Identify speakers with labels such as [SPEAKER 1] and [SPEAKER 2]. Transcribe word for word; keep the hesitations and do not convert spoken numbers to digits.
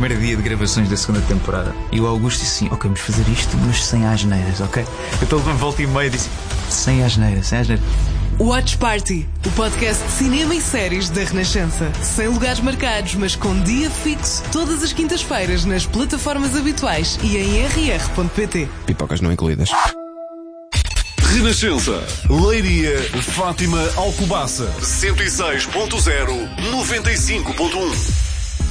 [SPEAKER 1] primeiro dia de gravações da segunda temporada. E o Augusto disse assim: ok, vamos fazer isto, mas sem asneiras, ok? Então ele volta e meia disse: sem asneiras, sem asneiras.
[SPEAKER 2] Watch Party, o podcast de cinema e séries da Renascença. Sem lugares marcados, mas com dia fixo, todas as quintas-feiras nas plataformas habituais e em r r ponto p t.
[SPEAKER 3] Pipocas não incluídas.
[SPEAKER 4] Renascença, Leiria, Fátima, Alcobaça, cento e seis ponto zero, noventa e cinco ponto um.